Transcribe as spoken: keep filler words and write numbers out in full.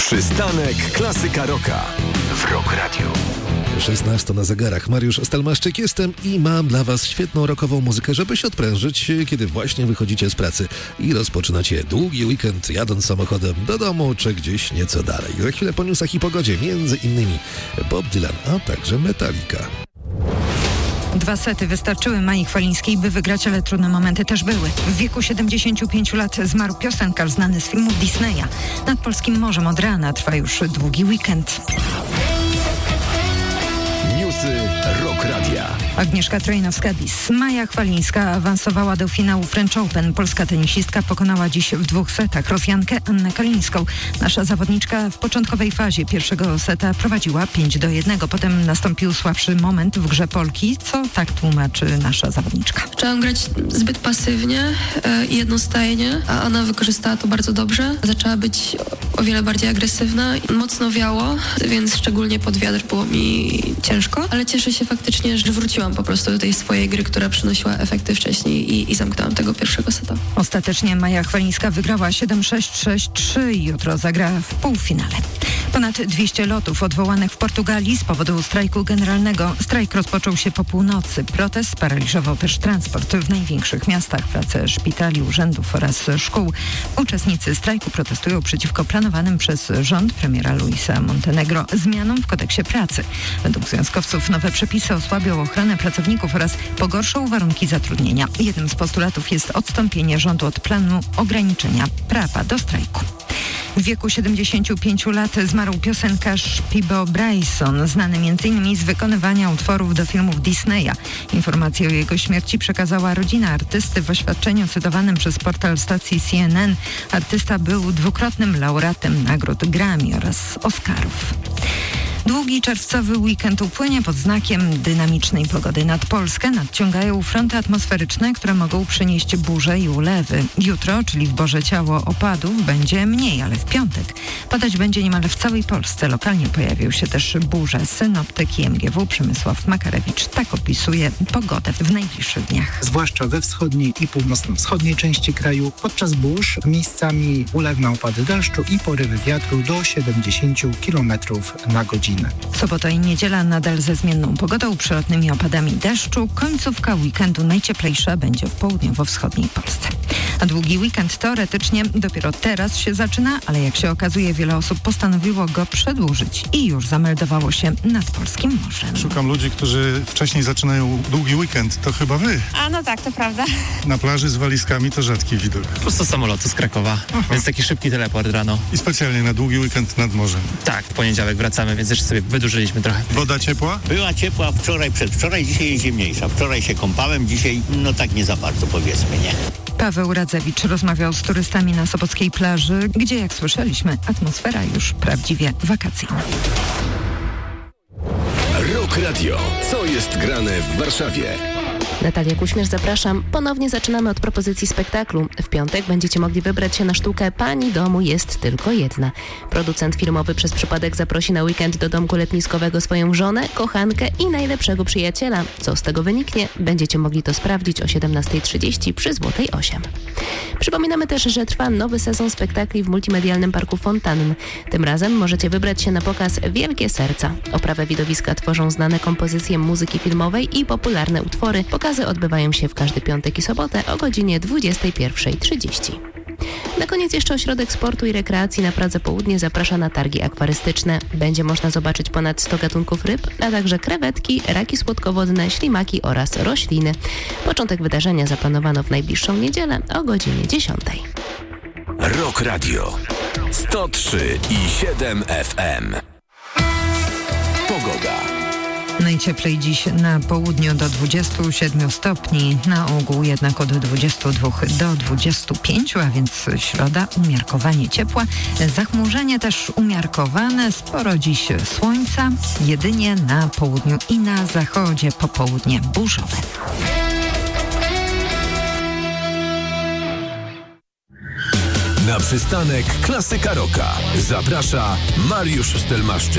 Przystanek Klasyka Rocka w Rock Radio. szesnasta na zegarach. Mariusz Stelmaszczyk jestem i mam dla Was świetną rockową muzykę, żeby się odprężyć, kiedy właśnie wychodzicie z pracy i rozpoczynacie długi weekend jadąc samochodem do domu czy gdzieś nieco dalej. Za chwilę po newsach i pogodzie, między innymi Bob Dylan, a także Metallica. Dwa sety wystarczyły Mai Chwalińskiej, by wygrać, ale trudne momenty też były. W wieku siedemdziesięciu pięciu lat zmarł piosenkarz znany z filmów Disneya. Nad polskim morzem od rana trwa już długi weekend. Newsy Rock Radia. Agnieszka Trojnowska-Bis. Maja Chwalińska awansowała do finału French Open. Polska tenisistka pokonała dziś w dwóch setach Rosjankę Annę Kalińską. Nasza zawodniczka w początkowej fazie pierwszego seta prowadziła pięć do jednego. Potem nastąpił słabszy moment w grze Polki, co tak tłumaczy nasza zawodniczka. Zaczęłam grać zbyt pasywnie i yy, jednostajnie, a ona wykorzystała to bardzo dobrze. Zaczęła być o wiele bardziej agresywna. Mocno wiało, więc szczególnie pod wiatr było mi ciężko, ale cieszę się faktycznie, że wróciłam po prostu do tej swojej gry, która przynosiła efekty wcześniej i, i zamknęłam tego pierwszego seta. Ostatecznie Maja Chwalińska wygrała siedem sześć sześć trzy i jutro zagra w półfinale. Ponad dwieście lotów odwołanych w Portugalii z powodu strajku generalnego. Strajk rozpoczął się po północy. Protest sparaliżował też transport w największych miastach, pracę szpitali, urzędów oraz szkół. Uczestnicy strajku protestują przeciwko planowanym przez rząd premiera Luisa Montenegro zmianom w kodeksie pracy. Według związkowców nowe przepisy osłabią ochronę pracowników oraz pogorszą warunki zatrudnienia. Jednym z postulatów jest odstąpienie rządu od planu ograniczenia prawa do strajku. W wieku siedemdziesięciu pięciu lat zmarł piosenkarz Peabo Bryson, znany między innymi z wykonywania utworów do filmów Disneya. Informację o jego śmierci przekazała rodzina artysty w oświadczeniu cytowanym przez portal stacji C N N. Artysta był dwukrotnym laureatem nagród Grammy oraz Oscarów. Długi czerwcowy weekend upłynie pod znakiem dynamicznej pogody. Nad Polskę nadciągają fronty atmosferyczne, które mogą przynieść burze i ulewy. Jutro, czyli w Boże Ciało, opadów będzie mniej, ale w piątek padać będzie niemal w całej Polsce. Lokalnie pojawią się też burze. Synoptyk i M G W Przemysław Makarewicz tak opisuje pogodę w najbliższych dniach. Zwłaszcza we wschodniej i północno-wschodniej części kraju podczas burz miejscami ulewne opady deszczu i porywy wiatru do siedemdziesięciu kilometrów na godzinę. Sobota i niedziela nadal ze zmienną pogodą, przelotnymi opadami deszczu. Końcówka weekendu najcieplejsza będzie w południowo-wschodniej Polsce. A długi weekend teoretycznie dopiero teraz się zaczyna, ale jak się okazuje, wiele osób postanowiło go przedłużyć i już zameldowało się nad polskim morzem. Szukam ludzi, którzy wcześniej zaczynają długi weekend. To chyba wy. A no tak, to prawda. Na plaży z walizkami to rzadki widok. Prosto z samolotu z Krakowa, Aha. więc taki szybki teleport rano. I specjalnie na długi weekend nad morzem. Tak, w poniedziałek wracamy, więc jeszcze sobie wydłużyliśmy trochę. Woda ciepła? Była ciepła wczoraj, przedwczoraj, dzisiaj jest zimniejsza. Wczoraj się kąpałem, dzisiaj no tak nie za bardzo, powiedzmy, nie? Paweł Radzewicz rozmawiał z turystami na Sopockiej plaży, gdzie, jak słyszeliśmy, atmosfera już prawdziwie wakacyjna. Rock Radio. Co jest grane w Warszawie? Natalia Kuśmierz, zapraszam. Ponownie zaczynamy od propozycji spektaklu. W piątek będziecie mogli wybrać się na sztukę Pani domu jest tylko jedna. Producent filmowy przez przypadek zaprosi na weekend do domku letniskowego swoją żonę, kochankę i najlepszego przyjaciela. Co z tego wyniknie? Będziecie mogli to sprawdzić o siedemnasta trzydzieści przy Złotej osiem. Przypominamy też, że trwa nowy sezon spektakli w Multimedialnym Parku Fontanny. Tym razem możecie wybrać się na pokaz Wielkie Serca. Oprawę widowiska tworzą znane kompozycje muzyki filmowej i popularne utwory. Pokazy odbywają się w każdy piątek i sobotę o godzinie dwudziesta pierwsza trzydzieści. Na koniec jeszcze Ośrodek Sportu i Rekreacji na Pradze Południe zaprasza na targi akwarystyczne. Będzie można zobaczyć ponad sto gatunków ryb, a także krewetki, raki słodkowodne, ślimaki oraz rośliny. Początek wydarzenia zaplanowano w najbliższą niedzielę o godzinie dziesiątej. Rock Radio sto trzy i siedem F M. Pogoda. Najcieplej dziś na południu do dwudziestu siedmiu stopni, na ogół jednak od dwudziestu dwóch do dwudziestu pięciu, a więc środa umiarkowanie ciepła. Zachmurzenie też umiarkowane, sporo dziś słońca, jedynie na południu i na zachodzie popołudnie burzowe. Na przystanek Klasyka Rocka zaprasza Mariusz Stelmaszczyk.